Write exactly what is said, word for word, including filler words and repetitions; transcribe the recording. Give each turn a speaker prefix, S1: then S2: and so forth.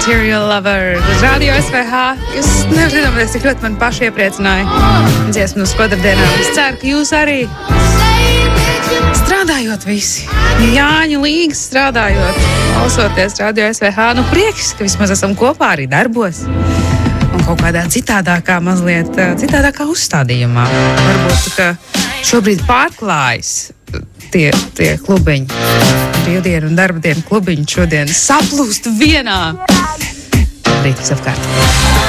S1: Material Lover uz Radio S V H. Jūs nevarat iedomāties, cik ļoti man paši iepriecināja dziesmu no Skodrdienām. Es ceru, ka jūs arī strādājot visi. Jāņa līgas strādājot, klausoties Radio S V H. Nu, prieks, ka vismaz esam kopā arī darbos. Un kaut kādā citādākā, mazliet citādākā uzstādījumā. Varbūt, ka šobrīd pārklājas tie, tie klubiņi. Brīvdienu un darba dienu klubiņi šodien saplūst vienā. Labrīt, visapkārt.